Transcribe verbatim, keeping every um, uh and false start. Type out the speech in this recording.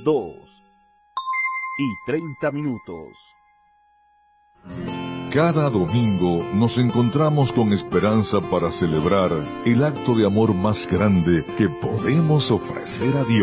dos y treinta minutos. Cada domingo nos encontramos con esperanza para celebrar el acto de amor más grande que podemos ofrecer a Dios.